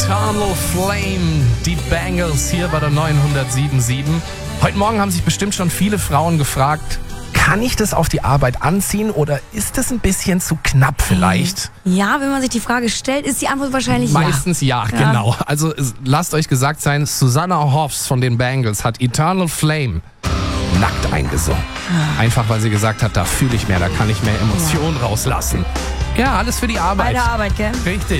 Eternal Flame, die Bangles hier bei der 907.7. Heute Morgen haben sich bestimmt schon viele Frauen gefragt, kann ich das auf die Arbeit anziehen oder ist das ein bisschen zu knapp vielleicht? Ja, wenn man sich die Frage stellt, ist die Antwort wahrscheinlich Meistens ja, genau. Also lasst euch gesagt sein, Susanna Hoffs von den Bangles hat Eternal Flame nackt eingesungen. Einfach weil sie gesagt hat, da fühle ich mehr, da kann ich mehr Emotionen rauslassen. Ja, alles für die Arbeit. Bei der Arbeit, gell? Richtig.